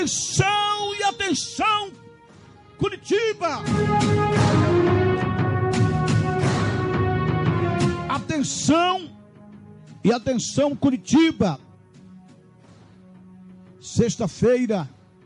Atenção e atenção, Curitiba! Atenção e atenção, Curitiba! Sexta-feira,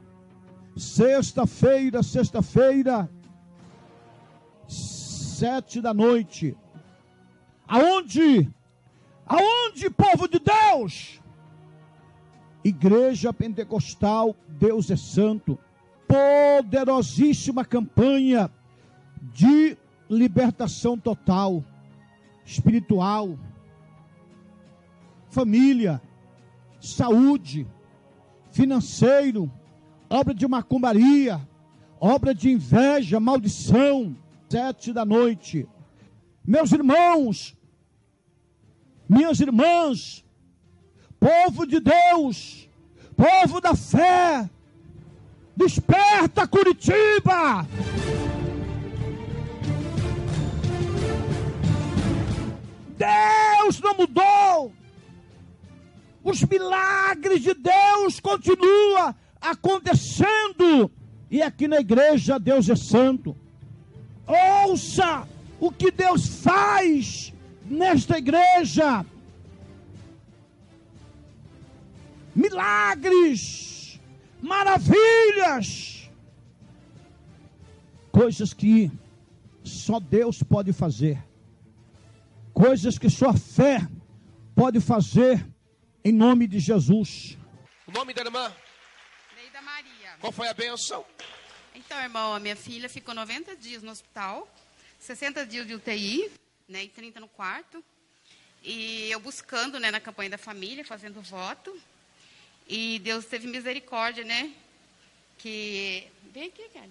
19h. Aonde, povo de Deus? Igreja Pentecostal, Deus é Santo. Poderosíssima campanha de libertação total, espiritual, família, saúde, financeiro, obra de macumbaria, obra de inveja, maldição. 19h. Meus irmãos, minhas irmãs, povo de Deus, povo da fé, desperta, Curitiba! Deus não mudou. Os milagres de Deus continuam acontecendo. E aqui na igreja Deus é santo. Ouça o que Deus faz nesta igreja. Milagres, maravilhas, coisas que só Deus pode fazer, coisas que só a fé pode fazer, em nome de Jesus. O nome da irmã? Neida Maria. Qual foi a bênção? Então, irmão, a minha filha ficou 90 dias no hospital, 60 dias de UTI, né, e 30 no quarto, e eu buscando, né, na campanha da família, fazendo voto. E Deus teve misericórdia, né? Que... Vem aqui, Kelly.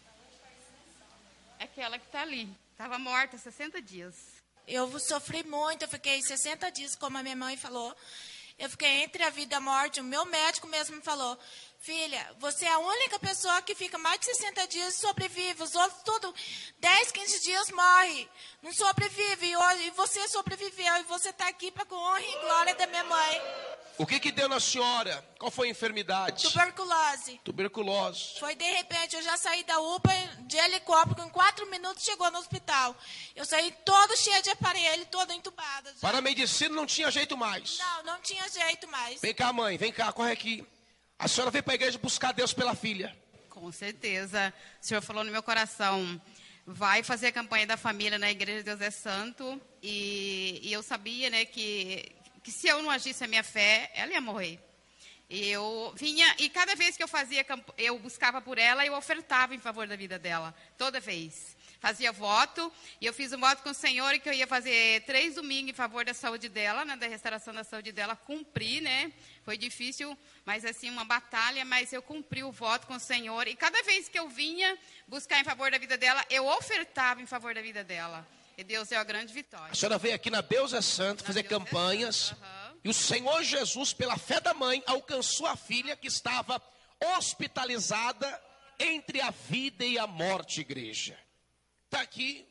É aquela que está ali. Estava morta há 60 dias. Eu sofri muito, eu fiquei 60 dias, como a minha mãe falou. Eu fiquei entre a vida e a morte. O meu médico mesmo me falou: filha, você é a única pessoa que fica mais de 60 dias e sobrevive. Os outros tudo 10, 15 dias morrem. Não sobrevive. E você sobreviveu. E você está aqui para a honra e glória da minha mãe. O que deu na senhora? Qual foi a enfermidade? Tuberculose. Tuberculose. Foi de repente, eu já saí da UPA de helicóptero, em 4 minutos chegou no hospital. Eu saí todo cheio de aparelho, toda entubada. Já. Para a medicina não tinha jeito mais? Não tinha jeito mais. Vem cá, mãe, vem cá, corre aqui. A senhora veio para a igreja buscar Deus pela filha? Com certeza. O Senhor falou no meu coração: vai fazer a campanha da família na igreja Deus é Santo. E eu sabia, né, que se eu não agisse a minha fé, ela ia morrer. Eu vinha, e cada vez que eu buscava por ela, eu ofertava em favor da vida dela, toda vez. Fazia voto, e eu fiz um voto com o Senhor, que eu ia fazer 3 domingos em favor da saúde dela, né, da restauração da saúde dela. Cumpri, né? Foi difícil, mas assim, uma batalha, mas eu cumpri o voto com o Senhor. E cada vez que eu vinha buscar em favor da vida dela, eu ofertava em favor da vida dela. E Deus é a grande vitória. A senhora veio aqui na Deus é Santo fazer campanhas. E o Senhor Jesus, pela fé da mãe, alcançou a filha que estava hospitalizada entre a vida e a morte, igreja. Está aqui,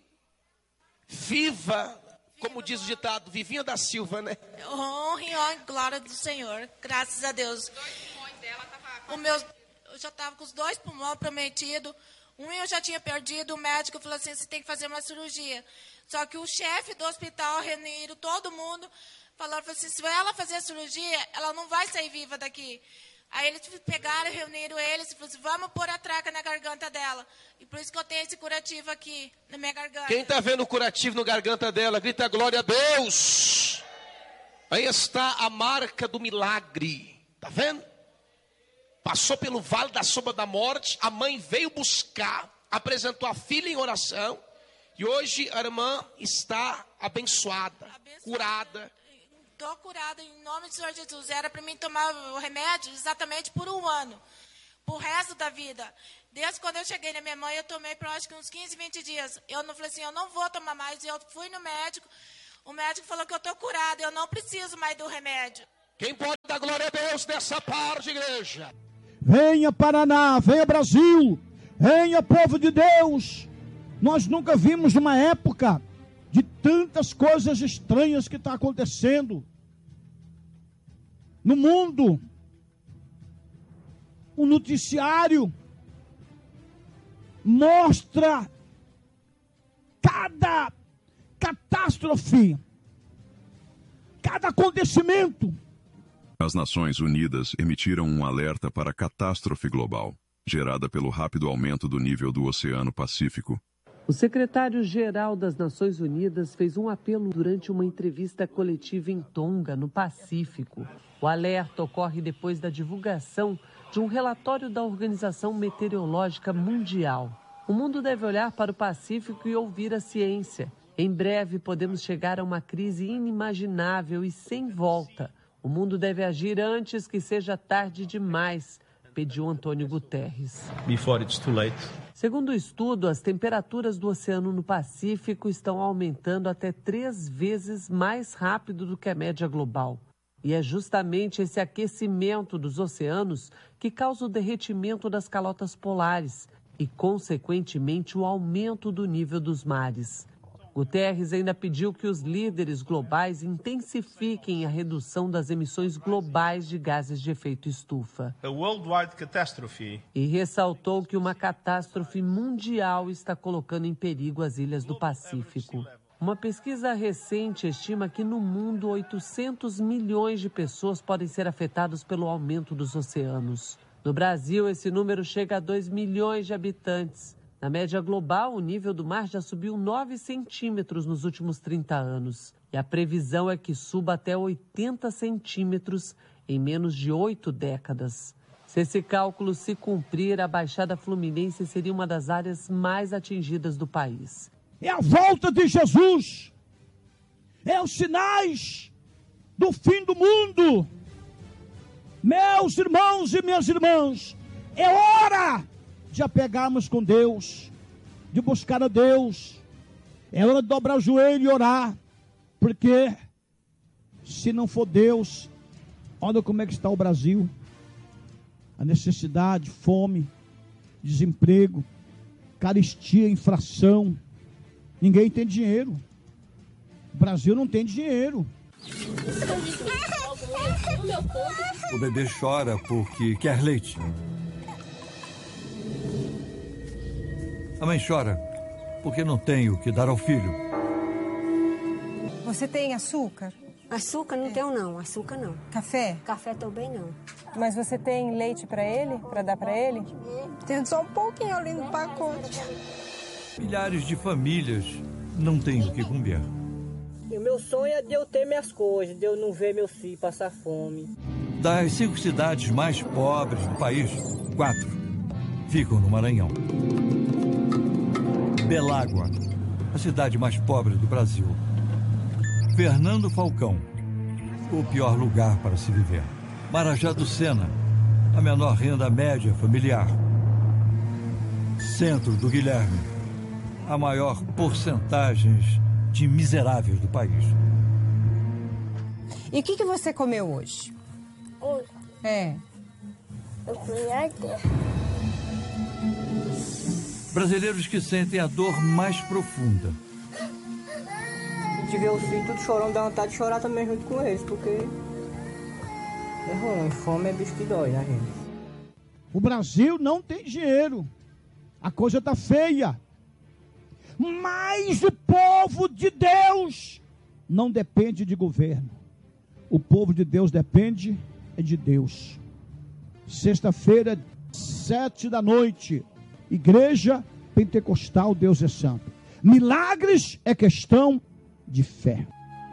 viva, como diz o ditado, Vivinha da Silva, né? Honra e glória do Senhor, graças a Deus. Os 2 pulmões dela estavam... Eu já estava com os 2 pulmões prometidos. Um eu já tinha perdido, o médico falou assim: você tem que fazer uma cirurgia. Só que o chefe do hospital reuniram todo mundo, falaram assim: se ela fazer a cirurgia, ela não vai sair viva daqui. Aí eles pegaram, reuniram eles e falaram assim: vamos pôr a traca na garganta dela. E por isso que eu tenho esse curativo aqui na minha garganta. Quem está vendo o curativo na garganta dela, grita glória a Deus. Aí está a marca do milagre. Está vendo? Passou pelo vale da sombra da morte, a mãe veio buscar, apresentou a filha em oração, e hoje a irmã está abençoada. Curada. Estou curada em nome do Senhor Jesus. Era para mim tomar o remédio exatamente por 1 ano, por resto da vida. Desde quando eu cheguei na minha mãe, eu tomei por acho que uns 15, 20 dias. Eu não falei assim: eu não vou tomar mais. Eu fui no médico, o médico falou que eu estou curada, eu não preciso mais do remédio. Quem pode dar glória a Deus nessa parte, igreja? Venha Paraná, venha Brasil, venha povo de Deus. Nós nunca vimos uma época de tantas coisas estranhas que está acontecendo no mundo. o noticiário mostra cada catástrofe, cada acontecimento. As Nações Unidas emitiram um alerta para a catástrofe global, gerada pelo rápido aumento do nível do Oceano Pacífico. O secretário-geral das Nações Unidas fez um apelo durante uma entrevista coletiva em Tonga, no Pacífico. O alerta ocorre depois da divulgação de um relatório da Organização Meteorológica Mundial. O mundo deve olhar para o Pacífico e ouvir a ciência. Em breve podemos chegar a uma crise inimaginável e sem volta. O mundo deve agir antes que seja tarde demais, pediu Antônio Guterres. Before it's too late. Segundo o estudo, as temperaturas do oceano no Pacífico estão aumentando até 3 vezes mais rápido do que a média global. E é justamente esse aquecimento dos oceanos que causa o derretimento das calotas polares e, consequentemente, o aumento do nível dos mares. Guterres ainda pediu que os líderes globais intensifiquem a redução das emissões globais de gases de efeito estufa. A worldwide catastrophe. E ressaltou que uma catástrofe mundial está colocando em perigo as ilhas do Pacífico. Uma pesquisa recente estima que no mundo 800 milhões de pessoas podem ser afetadas pelo aumento dos oceanos. No Brasil, esse número chega a 2 milhões de habitantes. Na média global, o nível do mar já subiu 9 centímetros nos últimos 30 anos. E a previsão é que suba até 80 centímetros em menos de 8 décadas. Se esse cálculo se cumprir, a Baixada Fluminense seria uma das áreas mais atingidas do país. É a volta de Jesus. É os sinais do fim do mundo. Meus irmãos e minhas irmãs, é hora de apegarmos com Deus, de buscar a Deus. É hora de dobrar o joelho e orar, porque se não for Deus, olha como é que está o Brasil. A necessidade, fome, desemprego, carestia, infração. Ninguém tem dinheiro. O Brasil não tem dinheiro. O bebê chora porque quer leite. A mãe chora porque não tem o que dar ao filho. Você tem açúcar? Açúcar não tenho não, açúcar não. Café? Café também não. Mas você tem leite para ele? Para dar para ele? Tem só um pouquinho ali no pacote. Milhares de famílias não têm o que comer. E o meu sonho é de eu ter minhas coisas, de eu não ver meus filhos passar fome. Das 5 cidades mais pobres do país, 4 ficam no Maranhão. Belágua, a cidade mais pobre do Brasil. Fernando Falcão, o pior lugar para se viver. Marajá do Sena, a menor renda média familiar. Centro do Guilherme, a maior porcentagem de miseráveis do país. E o que você comeu hoje? Hoje? Eu comi até. Brasileiros que sentem a dor mais profunda. A gente vê os filhos tudo chorando, dá vontade de chorar também junto com eles, porque é ruim, fome é bicho que dói, né, gente? O Brasil não tem dinheiro. A coisa está feia. Mas o povo de Deus não depende de governo. O povo de Deus depende de Deus. Sexta-feira, 19h, Igreja Pentecostal Deus é Santo. Milagres é questão de fé.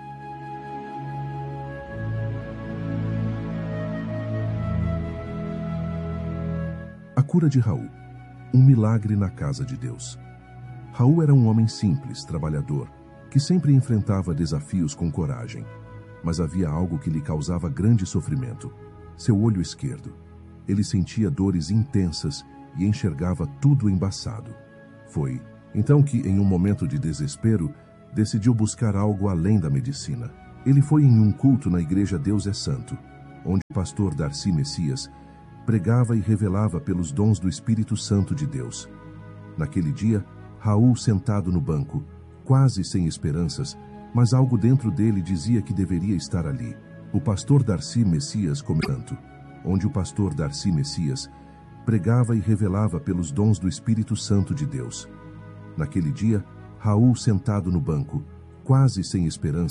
A cura de Raul, um milagre na casa de Deus. Raul era um homem simples, trabalhador, que sempre enfrentava desafios com coragem. Mas havia algo que lhe causava grande sofrimento: seu olho esquerdo. Ele sentia dores intensas e enxergava tudo embaçado. Foi então que, em um momento de desespero, decidiu buscar algo além da medicina. Ele foi em um culto na Igreja Deus é Santo, onde o pastor Darcy Messias pregava e revelava pelos dons do Espírito Santo de Deus. Naquele dia, Raul, sentado no banco, quase sem esperanças, mas algo dentro dele dizia que deveria estar ali. O pastor Darcy Messias comentando, onde o pastor Darcy Messias pregava e revelava pelos dons do Espírito Santo de Deus. Naquele dia, Raul, sentado no banco, quase sem esperança,